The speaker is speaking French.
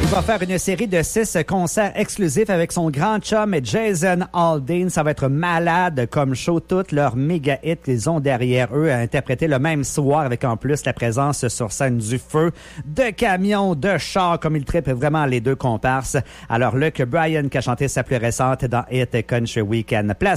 Il va faire une série de 6 concerts exclusifs avec son grand chum Jason Aldean. Ça va être malade comme show. Toutes leurs méga hits qu'ils ont derrière eux à interpréter le même soir avec en plus la présence sur scène du feu, de camions, de chars comme ils trippent vraiment les deux comparses. Alors Luke Bryan qui a chanté sa plus récente dans Hit Country Weekend. Place